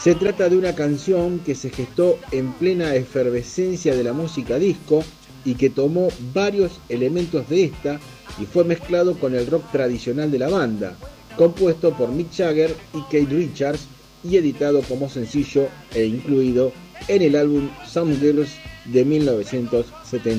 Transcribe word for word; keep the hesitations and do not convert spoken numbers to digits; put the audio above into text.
Se trata de una canción que se gestó en plena efervescencia de la música disco y que tomó varios elementos de esta y fue mezclado con el rock tradicional de la banda, compuesto por Mick Jagger y Keith Richards y editado como sencillo e incluido en el álbum Some Girls de mil novecientos setenta.